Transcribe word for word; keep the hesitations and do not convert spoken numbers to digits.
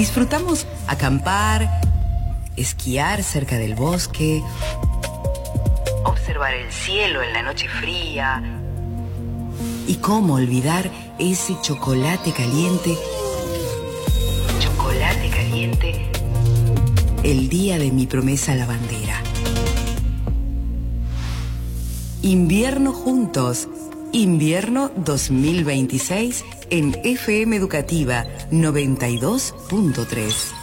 Disfrutamos acampar, esquiar cerca del bosque, observar el cielo en la noche fría. Y cómo olvidar ese chocolate caliente, chocolate caliente, el día de mi promesa lavandera. Invierno juntos, invierno dos mil veintiséis en F M Educativa noventa y dos punto tres.